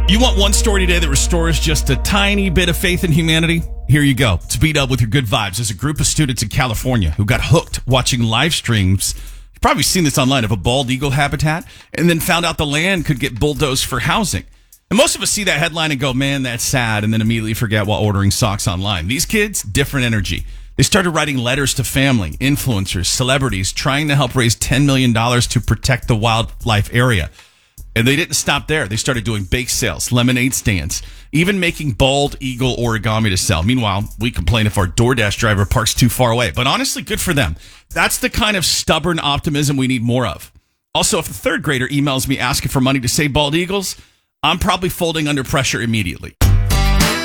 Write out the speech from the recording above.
You want one story today that restores just a tiny bit of faith in humanity? Here you go. To beat up with your good vibes, there's a group of students in California who got hooked watching live streams. You've probably seen this online of a bald eagle habitat, and then found out the land could get bulldozed for housing. And most of us see that headline and go, man, that's sad, and then immediately forget while ordering socks online. These kids, different energy. They started writing letters to family, influencers, celebrities, trying to help raise $10 million to protect the wildlife area. And they didn't stop there. They started doing bake sales, lemonade stands, even making bald eagle origami to sell. Meanwhile, we complain if our DoorDash driver parks too far away. But honestly, good for them. That's the kind of stubborn optimism we need more of. Also, if a third grader emails me asking for money to save bald eagles, I'm probably folding under pressure immediately.